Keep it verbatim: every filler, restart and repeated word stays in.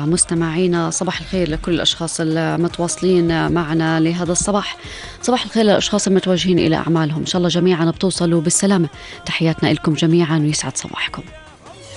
مستمعينا، صباح الخير لكل الأشخاص المتواصلين معنا لهذا الصباح. صباح الخير للأشخاص المتوجهين إلى أعمالهم، إن شاء الله جميعا بتوصلوا بالسلامة. تحياتنا لكم جميعا ويسعد صباحكم.